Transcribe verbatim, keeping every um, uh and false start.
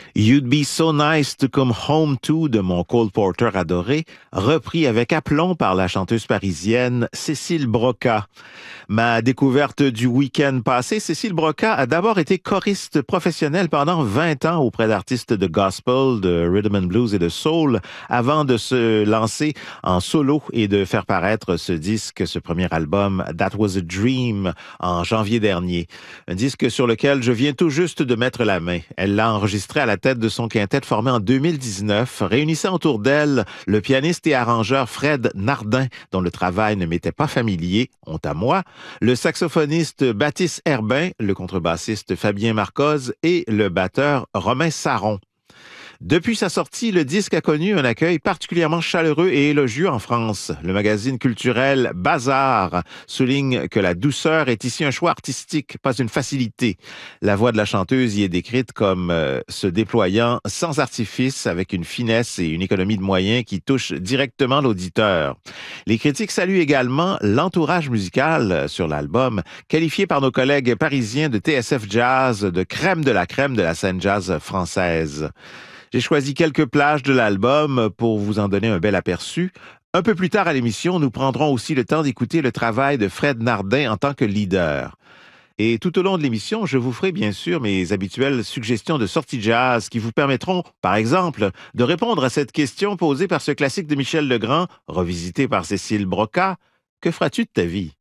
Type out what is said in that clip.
You'd Be So Nice to Come Home To de mon Cole Porter adoré, repris avec aplomb par la chanteuse parisienne Cécile Broca. Ma découverte du week-end passé, Cécile Broca a d'abord été choriste professionnelle pendant vingt ans auprès d'artistes de gospel, de rhythm and blues et de soul, avant de se lancer en solo et de faire paraître ce disque, ce premier album, That Was a Dream, en janvier dernier. Un disque sur lequel je viens tout juste de mettre la main. Elle l'a enregistré à la tête de son quintet formé en deux mille dix-neuf, réunissant autour d'elle le pianiste et arrangeur Fred Nardin, dont le travail ne m'était pas familier, honte à moi, le saxophoniste Baptiste Herbin, le contrebassiste Fabien Marcoz et le batteur Romain Saron. Depuis sa sortie, le disque a connu un accueil particulièrement chaleureux et élogieux en France. Le magazine culturel Bazar souligne que la douceur est ici un choix artistique, pas une facilité. La voix de la chanteuse y est décrite comme euh, se déployant sans artifice, avec une finesse et une économie de moyens qui touchent directement l'auditeur. Les critiques saluent également l'entourage musical sur l'album, qualifié par nos collègues parisiens de T S F Jazz de crème de la crème de la scène jazz française. J'ai choisi quelques plages de l'album pour vous en donner un bel aperçu. Un peu plus tard à l'émission, nous prendrons aussi le temps d'écouter le travail de Fred Nardin en tant que leader. Et tout au long de l'émission, je vous ferai bien sûr mes habituelles suggestions de sorties jazz qui vous permettront, par exemple, de répondre à cette question posée par ce classique de Michel Legrand, revisité par Cécile Broca. Que feras-tu de ta vie?